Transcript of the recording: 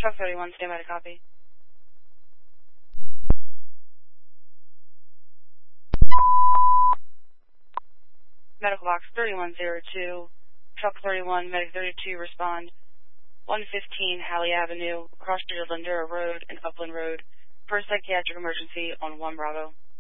Truck 31, stand by to copy. Medical box 3102, Truck 31, Medic 32, respond. 115 Halley Avenue, across Lindura Road and Upland Road, for a psychiatric emergency on 1 Bravo.